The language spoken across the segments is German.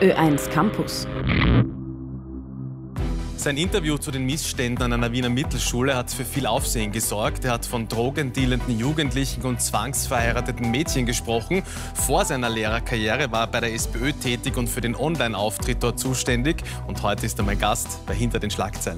Ö1 Campus. Sein Interview zu den Missständen an einer Wiener Mittelschule hat für viel Aufsehen gesorgt. Er hat von drogendealenden Jugendlichen und zwangsverheirateten Mädchen gesprochen. Vor seiner Lehrerkarriere war er bei der SPÖ tätig und für den Online-Auftritt dort zuständig. Und heute ist er mein Gast bei Hinter den Schlagzeilen.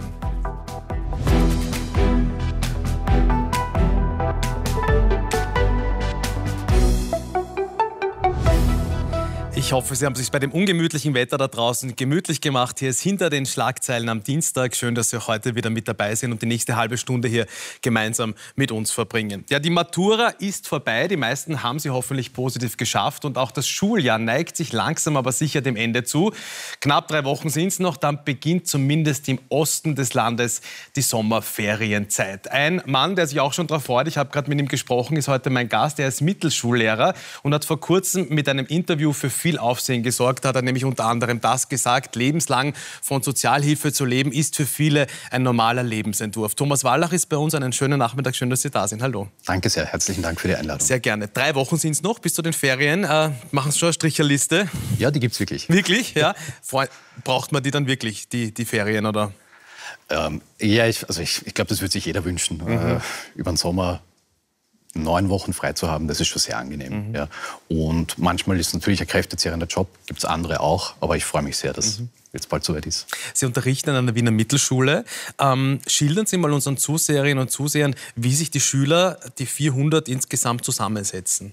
Ich hoffe, Sie haben es sich bei dem ungemütlichen Wetter da draußen gemütlich gemacht. Hier ist Hinter den Schlagzeilen am Dienstag. Schön, dass Sie auch heute wieder mit dabei sind und die nächste halbe Stunde hier gemeinsam mit uns verbringen. Ja, die Matura ist vorbei. Die meisten haben sie hoffentlich positiv geschafft. Und auch das Schuljahr neigt sich langsam, aber sicher dem Ende zu. Knapp 3 Wochen sind es noch. Dann beginnt zumindest im Osten des Landes die Sommerferienzeit. Ein Mann, der sich auch schon darauf freut, ich habe gerade mit ihm gesprochen, ist heute mein Gast. Er ist Mittelschullehrer und hat vor kurzem mit einem Interview für viel Aufsehen gesorgt, hat er nämlich unter anderem das gesagt: Lebenslang von Sozialhilfe zu leben, ist für viele ein normaler Lebensentwurf. Thomas Wallach ist bei uns. Einen schönen Nachmittag, schön, dass Sie da sind. Hallo. Danke sehr, herzlichen Dank für die Einladung. Sehr gerne. 3 Wochen sind es noch bis zu den Ferien. Machen Sie schon eine Stricherliste? Ja, die gibt es wirklich. Wirklich? Ja. Braucht man die dann wirklich, die Ferien, oder? Ja, ich glaube, das würde sich jeder wünschen. Über den Sommer 9 Wochen frei zu haben, das ist schon sehr angenehm. Ja. Und manchmal ist es natürlich ein kräftezehrender Job, gibt es andere auch, aber ich freue mich sehr, dass jetzt bald soweit ist. Sie unterrichten an der Wiener Mittelschule. Schildern Sie mal unseren Zuseherinnen und Zusehern, wie sich die Schüler, die 400 insgesamt, zusammensetzen.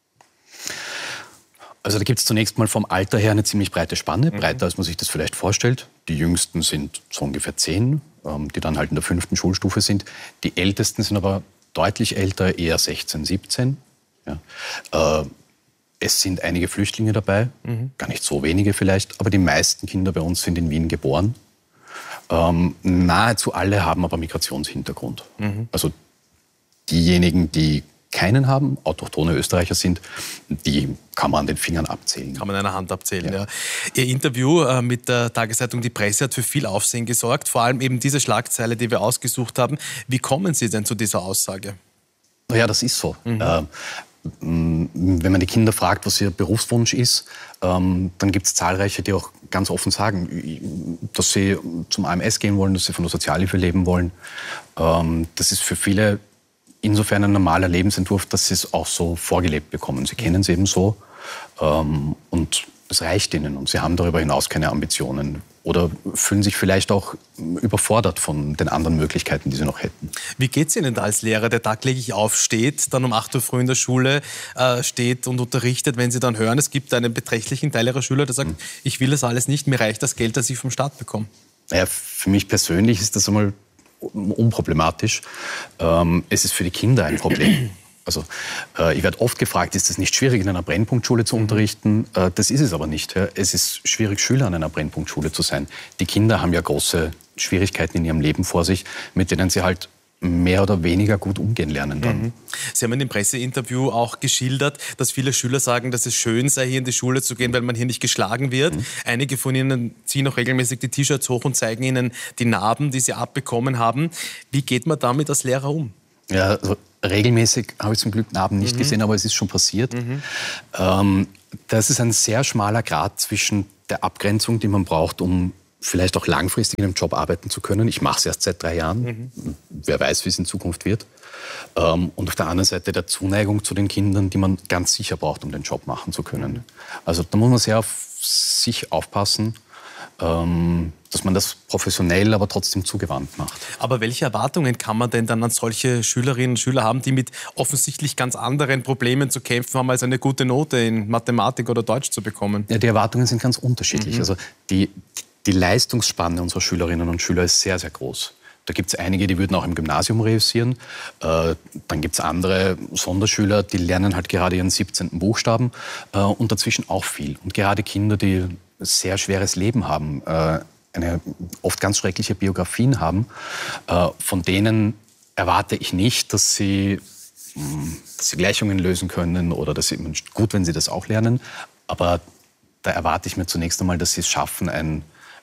Also da gibt es zunächst mal vom Alter her eine ziemlich breite Spanne, breiter als man sich das vielleicht vorstellt. Die Jüngsten sind so ungefähr 10, die dann halt in der 5. Schulstufe sind. Die Ältesten sind aber deutlich älter, eher 16, 17. Ja. Es sind einige Flüchtlinge dabei, gar nicht so wenige vielleicht, aber die meisten Kinder bei uns sind in Wien geboren. Nahezu alle haben aber Migrationshintergrund. Also diejenigen, die keinen haben, autochthone Österreicher sind, die kann man an den Fingern abzählen. Kann man an einer Hand abzählen, ja. Ihr Interview mit der Tageszeitung Die Presse hat für viel Aufsehen gesorgt, vor allem eben diese Schlagzeile, die wir ausgesucht haben. Wie kommen Sie denn zu dieser Aussage? Naja, das ist so. Wenn man die Kinder fragt, was ihr Berufswunsch ist, dann gibt es zahlreiche, die auch ganz offen sagen, dass sie zum AMS gehen wollen, dass sie von der Sozialhilfe leben wollen. Das ist für viele insofern ein normaler Lebensentwurf, dass sie es auch so vorgelebt bekommen. Sie kennen es eben so und es reicht ihnen und sie haben darüber hinaus keine Ambitionen oder fühlen sich vielleicht auch überfordert von den anderen Möglichkeiten, die sie noch hätten. Wie geht es Ihnen da als Lehrer, der tagtäglich aufsteht, dann um 8 Uhr früh in der Schule steht und unterrichtet, wenn Sie dann hören, es gibt einen beträchtlichen Teil Ihrer Schüler, der sagt, ich will das alles nicht, mir reicht das Geld, das ich vom Staat bekomme? Naja, für mich persönlich ist das einmal unproblematisch. Es ist für die Kinder ein Problem. Also, ich werde oft gefragt, ist es nicht schwierig, in einer Brennpunktschule zu unterrichten? Das ist es aber nicht. Ja. Es ist schwierig, Schüler an einer Brennpunktschule zu sein. Die Kinder haben ja große Schwierigkeiten in ihrem Leben vor sich, mit denen sie halt mehr oder weniger gut umgehen lernen dann. Sie haben in dem Presseinterview auch geschildert, dass viele Schüler sagen, dass es schön sei, hier in die Schule zu gehen, weil man hier nicht geschlagen wird. Einige von ihnen ziehen auch regelmäßig die T-Shirts hoch und zeigen ihnen die Narben, die sie abbekommen haben. Wie geht man damit als Lehrer um? Ja, also regelmäßig habe ich zum Glück Narben nicht gesehen, aber es ist schon passiert. Das ist ein sehr schmaler Grat zwischen der Abgrenzung, die man braucht, um vielleicht auch langfristig in einem Job arbeiten zu können. Ich mache es erst seit 3 Jahren. Wer weiß, wie es in Zukunft wird. Und auf der anderen Seite der Zuneigung zu den Kindern, die man ganz sicher braucht, um den Job machen zu können. Also da muss man sehr auf sich aufpassen, dass man das professionell, aber trotzdem zugewandt macht. Aber welche Erwartungen kann man denn dann an solche Schülerinnen und Schüler haben, die mit offensichtlich ganz anderen Problemen zu kämpfen haben, als eine gute Note in Mathematik oder Deutsch zu bekommen? Ja, die Erwartungen sind ganz unterschiedlich. Also die Leistungsspanne unserer Schülerinnen und Schüler ist sehr, sehr groß. Da gibt es einige, die würden auch im Gymnasium reüssieren. Dann gibt es andere Sonderschüler, die lernen halt gerade ihren 17. Buchstaben und dazwischen auch viel. Und gerade Kinder, die ein sehr schweres Leben haben, eine oft ganz schreckliche Biografien haben, von denen erwarte ich nicht, dass sie Gleichungen lösen können oder dass sie, gut, wenn sie das auch lernen, aber da erwarte ich mir zunächst einmal, dass sie es schaffen, ein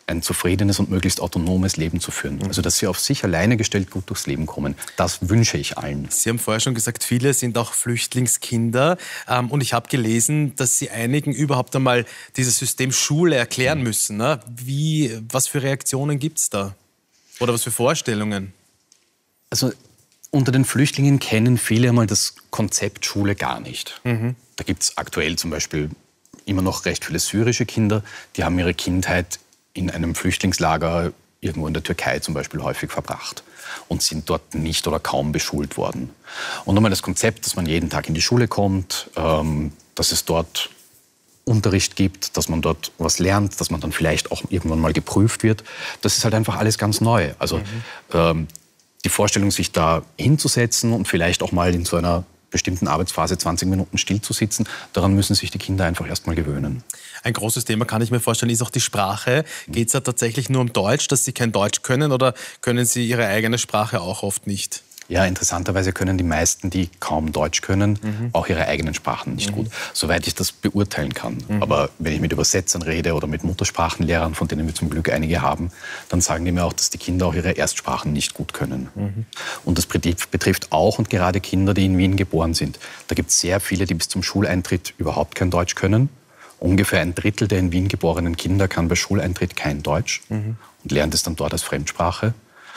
ein zufriedenes und möglichst autonomes Leben zu führen. Also dass sie auf sich alleine gestellt gut durchs Leben kommen. Das wünsche ich allen. Sie haben vorher schon gesagt, viele sind auch Flüchtlingskinder. Und ich habe gelesen, dass Sie einigen überhaupt einmal dieses System Schule erklären müssen. Ne? Was für Reaktionen gibt es da? Oder was für Vorstellungen? Also unter den Flüchtlingen kennen viele einmal das Konzept Schule gar nicht. Da gibt es aktuell zum Beispiel immer noch recht viele syrische Kinder, die haben ihre Kindheit in einem Flüchtlingslager irgendwo in der Türkei zum Beispiel häufig verbracht und sind dort nicht oder kaum beschult worden. Und einmal das Konzept, dass man jeden Tag in die Schule kommt, dass es dort Unterricht gibt, dass man dort was lernt, dass man dann vielleicht auch irgendwann mal geprüft wird, das ist halt einfach alles ganz neu. Also die Vorstellung, sich da hinzusetzen und vielleicht auch mal in so einer bestimmten Arbeitsphase 20 Minuten still zu sitzen, daran müssen sich die Kinder einfach erst mal gewöhnen. Ein großes Thema, kann ich mir vorstellen, ist auch die Sprache. Geht es da tatsächlich nur um Deutsch, dass Sie kein Deutsch können, oder können Sie Ihre eigene Sprache auch oft nicht? Ja, interessanterweise können die meisten, die kaum Deutsch können, auch ihre eigenen Sprachen nicht gut, soweit ich das beurteilen kann. Aber wenn ich mit Übersetzern rede oder mit Muttersprachenlehrern, von denen wir zum Glück einige haben, dann sagen die mir auch, dass die Kinder auch ihre Erstsprachen nicht gut können. Und das betrifft auch und gerade Kinder, die in Wien geboren sind. Da gibt es sehr viele, die bis zum Schuleintritt überhaupt kein Deutsch können. Ungefähr ein Drittel der in Wien geborenen Kinder kann bei Schuleintritt kein Deutsch und lernt es dann dort als Fremdsprache.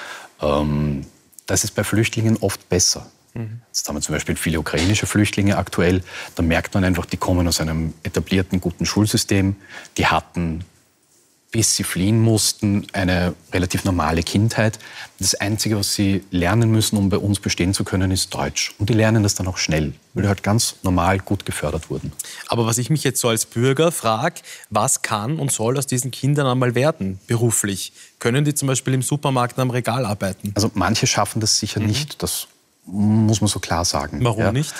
Das ist bei Flüchtlingen oft besser. Jetzt haben wir zum Beispiel viele ukrainische Flüchtlinge aktuell. Da merkt man einfach, die kommen aus einem etablierten, guten Schulsystem. Die hatten, bis sie fliehen mussten, eine relativ normale Kindheit. Das Einzige, was sie lernen müssen, um bei uns bestehen zu können, ist Deutsch. Und die lernen das dann auch schnell, weil die halt ganz normal gut gefördert wurden. Aber was ich mich jetzt so als Bürger frage, was kann und soll aus diesen Kindern einmal werden, beruflich? Können die zum Beispiel im Supermarkt am Regal arbeiten? Also manche schaffen das sicher nicht, das muss man so klar sagen. Warum nicht?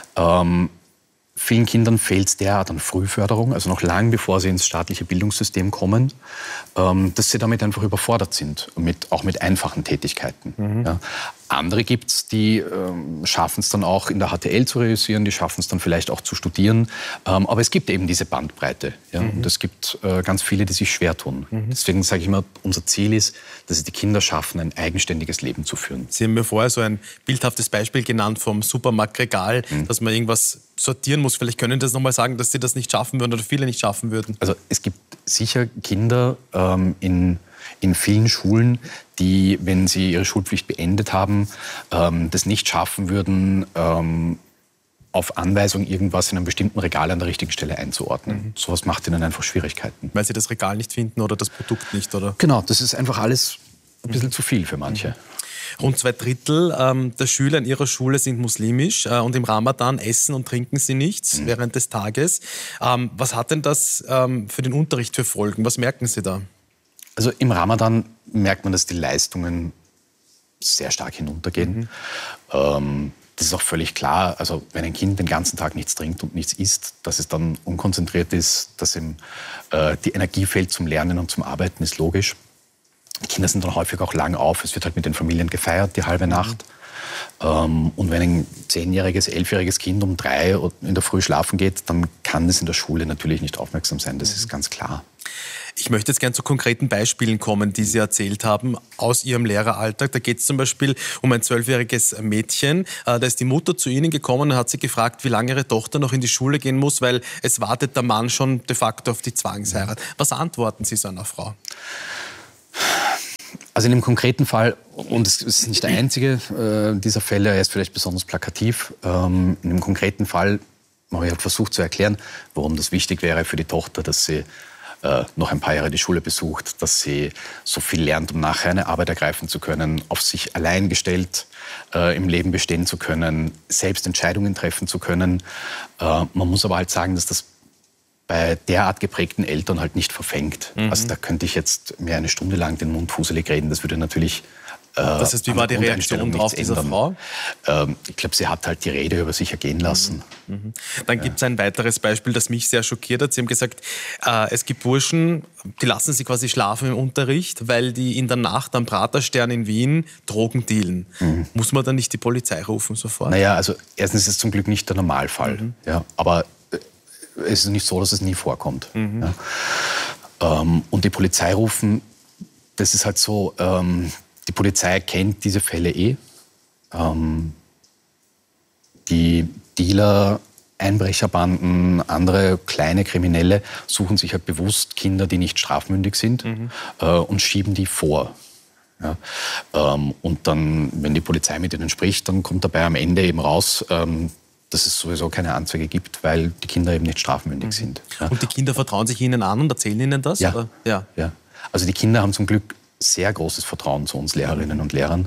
Vielen Kindern fehlt es derart an Frühförderung, also noch lange bevor sie ins staatliche Bildungssystem kommen, dass sie damit einfach überfordert sind, auch mit einfachen Tätigkeiten. Ja. Andere gibt es, die schaffen es dann auch in der HTL zu reüssieren, die schaffen es dann vielleicht auch zu studieren. Aber es gibt eben diese Bandbreite. Ja? Und es gibt ganz viele, die sich schwer tun. Deswegen sage ich immer, unser Ziel ist, dass es die Kinder schaffen, ein eigenständiges Leben zu führen. Sie haben mir vorher so ein bildhaftes Beispiel genannt vom Supermarktregal, dass man irgendwas sortieren muss. Vielleicht können Sie das nochmal sagen, dass Sie das nicht schaffen würden oder viele nicht schaffen würden. Also es gibt sicher Kinder in vielen Schulen, die, wenn sie ihre Schulpflicht beendet haben, das nicht schaffen würden, auf Anweisung irgendwas in einem bestimmten Regal an der richtigen Stelle einzuordnen. Sowas macht ihnen einfach Schwierigkeiten. Weil sie das Regal nicht finden oder das Produkt nicht, oder? Genau, das ist einfach alles ein bisschen zu viel für manche. Rund 2/3 der Schüler in ihrer Schule sind muslimisch und im Ramadan essen und trinken sie nichts während des Tages. Was hat denn das für den Unterricht für Folgen? Was merken Sie da? Also im Ramadan merkt man, dass die Leistungen sehr stark hinuntergehen. Das ist auch völlig klar. Also wenn ein Kind den ganzen Tag nichts trinkt und nichts isst, dass es dann unkonzentriert ist, dass ihm die Energie fehlt zum Lernen und zum Arbeiten, ist logisch. Die Kinder sind dann häufig auch lang auf. Es wird halt mit den Familien gefeiert, die halbe Nacht. Und wenn ein 10-jähriges, 11-jähriges Kind um 3 in der Früh schlafen geht, dann kann es in der Schule natürlich nicht aufmerksam sein. Das ist ganz klar. Ich möchte jetzt gerne zu konkreten Beispielen kommen, die Sie erzählt haben aus Ihrem Lehreralltag. Da geht es zum Beispiel um ein 12-jähriges Mädchen. Da ist die Mutter zu Ihnen gekommen und hat sie gefragt, wie lange ihre Tochter noch in die Schule gehen muss, weil es wartet der Mann schon de facto auf die Zwangsheirat. Was antworten Sie so einer Frau? Also in dem konkreten Fall, und es ist nicht der einzige dieser Fälle, er ist vielleicht besonders plakativ, in dem konkreten Fall habe ich halt versucht zu erklären, warum das wichtig wäre für die Tochter, dass sie noch ein paar Jahre die Schule besucht, dass sie so viel lernt, um nachher eine Arbeit ergreifen zu können, auf sich allein gestellt im Leben bestehen zu können, selbst Entscheidungen treffen zu können. Man muss aber halt sagen, dass das bei derart geprägten Eltern halt nicht verfängt. Also da könnte ich jetzt mir eine Stunde lang den Mund fuselig reden. Das würde natürlich das heißt, wie war die Reaktion drauf dieser Frau? Ich glaube, sie hat halt die Rede über sich ergehen lassen. Dann gibt es ein weiteres Beispiel, das mich sehr schockiert hat. Sie haben gesagt, es gibt Burschen, die lassen sie quasi schlafen im Unterricht, weil die in der Nacht am Praterstern in Wien Drogen dealen. Muss man dann nicht die Polizei rufen sofort? Naja, also erstens ist es zum Glück nicht der Normalfall. Ja, aber es ist nicht so, dass es nie vorkommt. Und die Polizei rufen, das ist halt so, die Polizei kennt diese Fälle eh. Die Dealer, Einbrecherbanden, andere kleine Kriminelle suchen sich halt bewusst Kinder, die nicht strafmündig sind, und schieben die vor. Ja. Und dann, wenn die Polizei mit ihnen spricht, dann kommt dabei am Ende eben raus, dass es sowieso keine Anzeige gibt, weil die Kinder eben nicht strafmündig sind. Ja. Und die Kinder vertrauen sich Ihnen an und erzählen Ihnen das? Ja. Oder? Ja. Ja. Also die Kinder haben zum Glück sehr großes Vertrauen zu uns Lehrerinnen und Lehrern.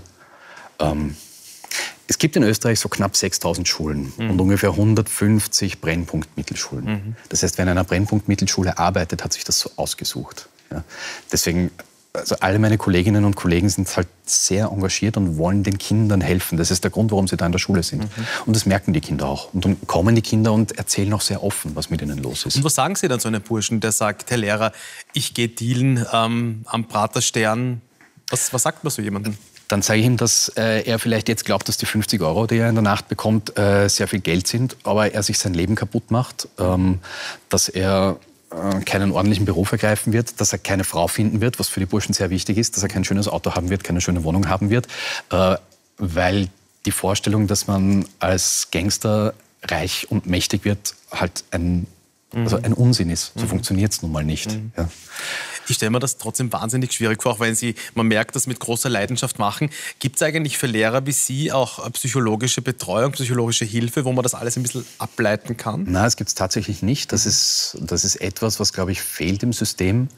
Es gibt in Österreich so knapp 6.000 Schulen und ungefähr 150 Brennpunkt-Mittelschulen. Das heißt, wer in einer Brennpunkt-Mittelschule arbeitet, hat sich das so ausgesucht. Ja. Deswegen, also alle meine Kolleginnen und Kollegen sind halt sehr engagiert und wollen den Kindern helfen. Das ist der Grund, warum sie da in der Schule sind. Und das merken die Kinder auch. Und dann kommen die Kinder und erzählen auch sehr offen, was mit ihnen los ist. Und was sagen Sie dann so einem Burschen, der sagt, Herr Lehrer, ich gehe dealen am Praterstern? Was sagt man so jemandem? Dann sage ich ihm, dass er vielleicht jetzt glaubt, dass die 50 €, die er in der Nacht bekommt, sehr viel Geld sind, aber er sich sein Leben kaputt macht, dass er keinen ordentlichen Beruf ergreifen wird, dass er keine Frau finden wird, was für die Burschen sehr wichtig ist, dass er kein schönes Auto haben wird, keine schöne Wohnung haben wird, weil die Vorstellung, dass man als Gangster reich und mächtig wird, halt ein Unsinn ist. So funktioniert es nun mal nicht. Ja. Ich stelle mir das trotzdem wahnsinnig schwierig vor, auch wenn man merkt, das mit großer Leidenschaft machen. Gibt es eigentlich für Lehrer wie Sie auch psychologische Betreuung, psychologische Hilfe, wo man das alles ein bisschen ableiten kann? Nein, das gibt es tatsächlich nicht. Das ist etwas, was, glaube ich, fehlt im System.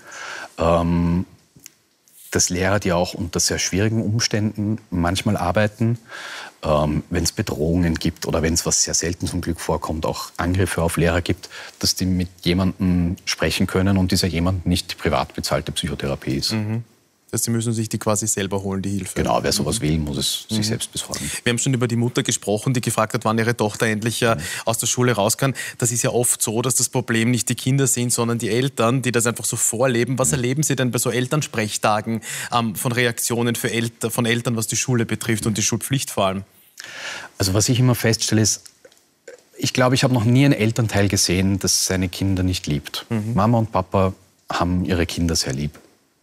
Dass Lehrer, die auch unter sehr schwierigen Umständen manchmal arbeiten, wenn es Bedrohungen gibt oder wenn es, was sehr selten zum Glück vorkommt, auch Angriffe auf Lehrer gibt, dass die mit jemandem sprechen können und dieser jemand nicht die privat bezahlte Psychotherapie ist. Das heißt, Sie müssen sich die quasi selber holen, die Hilfe. Genau, wer sowas will, muss es sich selbst besorgen. Wir haben schon über die Mutter gesprochen, die gefragt hat, wann ihre Tochter endlich aus der Schule raus kann. Das ist ja oft so, dass das Problem nicht die Kinder sind, sondern die Eltern, die das einfach so vorleben. Was erleben Sie denn bei so Elternsprechtagen von Reaktionen von Eltern, was die Schule betrifft und die Schulpflicht vor allem? Also was ich immer feststelle ist, ich glaube, ich habe noch nie einen Elternteil gesehen, das seine Kinder nicht liebt. Mama und Papa haben ihre Kinder sehr lieb.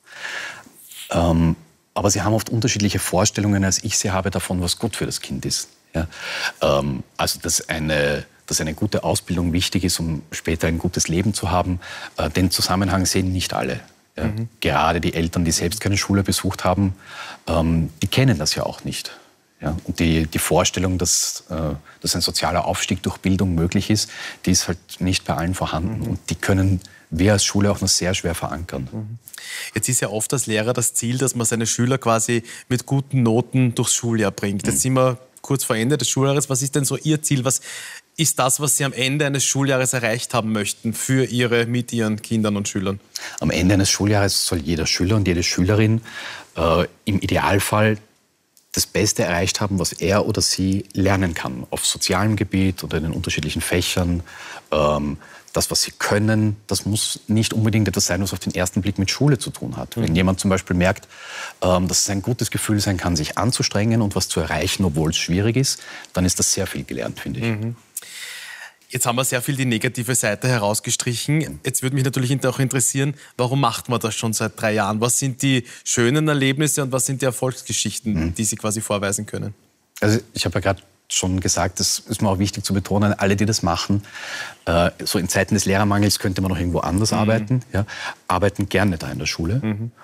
Aber sie haben oft unterschiedliche Vorstellungen, als ich sie habe, davon, was gut für das Kind ist. Ja? Also, dass eine gute Ausbildung wichtig ist, um später ein gutes Leben zu haben, den Zusammenhang sehen nicht alle. Ja? Gerade die Eltern, die selbst keine Schule besucht haben, die kennen das ja auch nicht. Ja? Und die Vorstellung, dass ein sozialer Aufstieg durch Bildung möglich ist, die ist halt nicht bei allen vorhanden. Und die können wir als Schule auch noch sehr schwer verankern. Jetzt ist ja oft als Lehrer das Ziel, dass man seine Schüler quasi mit guten Noten durchs Schuljahr bringt. Jetzt sind wir kurz vor Ende des Schuljahres. Was ist denn so Ihr Ziel? Was ist das, was Sie am Ende eines Schuljahres erreicht haben möchten mit Ihren Kindern und Schülern? Am Ende eines Schuljahres soll jeder Schüler und jede Schülerin im Idealfall das Beste erreicht haben, was er oder sie lernen kann. Auf sozialem Gebiet oder in den unterschiedlichen Fächern. Das, was sie können, das muss nicht unbedingt etwas sein, was auf den ersten Blick mit Schule zu tun hat. Wenn jemand zum Beispiel merkt, dass es ein gutes Gefühl sein kann, sich anzustrengen und was zu erreichen, obwohl es schwierig ist, dann ist das sehr viel gelernt, finde ich. Jetzt haben wir sehr viel die negative Seite herausgestrichen. Jetzt würde mich natürlich auch interessieren, warum macht man das schon seit 3 Jahren? Was sind die schönen Erlebnisse und was sind die Erfolgsgeschichten, die Sie quasi vorweisen können? Also ich habe ja gerade schon gesagt, das ist mir auch wichtig zu betonen, alle, die das machen, so in Zeiten des Lehrermangels könnte man noch irgendwo anders arbeiten, ja, arbeiten gerne da in der Schule.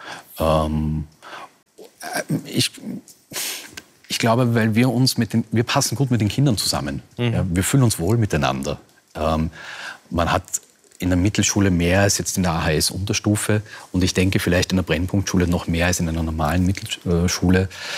Ich glaube, weil wir passen gut mit den Kindern zusammen. Ja, wir fühlen uns wohl miteinander. Man hat in der Mittelschule mehr als jetzt in der AHS-Unterstufe und ich denke vielleicht in der Brennpunktschule noch mehr als in einer normalen Mittelschule.